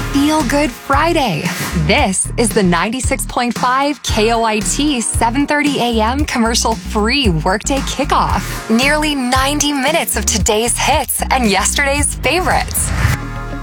Feel Good Friday. This is the 96.5 KOIT 7:30 a.m. commercial-free workday kickoff. Nearly 90 minutes of today's hits and yesterday's favorites.